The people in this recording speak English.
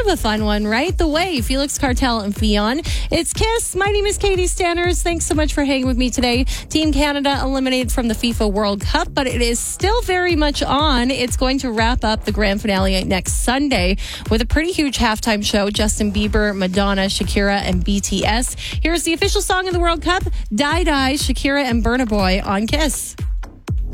of a fun one, right? The Way, Felix Cartel and Fionn. It's Kiss. My name is Katie Stanners. Thanks so much for hanging with me today. Team Canada eliminated from the FIFA World Cup, but it is still very much on. It's going to wrap up the grand finale next Sunday with a pretty huge halftime show. Justin Bieber, Madonna, Shakira, and BTS. Here's the official song of the World Cup, Die Die, Shakira and Burna Boy on Kiss.